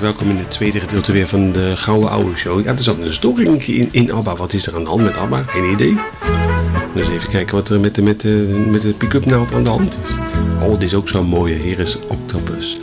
welkom in het tweede gedeelte weer van de Gouden Oude Show. Ja, er zat een storing in ABBA. Wat is er aan de hand met ABBA? Geen idee. Dus even kijken wat er met de pick-up naald aan de hand is. Oh, dit is ook zo'n mooie. Hier is Octopus.